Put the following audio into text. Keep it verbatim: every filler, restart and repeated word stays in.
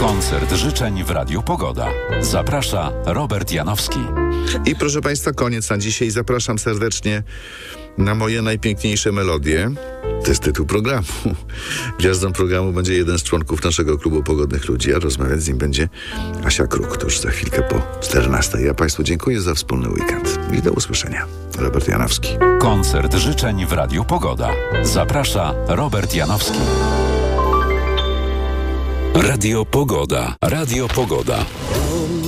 Koncert życzeń w Radiu Pogoda. Zaprasza Robert Janowski. I proszę Państwa, koniec na dzisiaj. Zapraszam serdecznie na moje najpiękniejsze melodie. To jest tytuł programu. Gwiazdą programu będzie jeden z członków naszego klubu Pogodnych Ludzi, a rozmawiać z nim będzie Asia Kruk. To już za chwilkę po czternastej. Ja Państwu dziękuję za wspólny weekend i do usłyszenia. Robert Janowski. Koncert życzeń w Radiu Pogoda. Zaprasza Robert Janowski. Radio Pogoda. Radio Pogoda.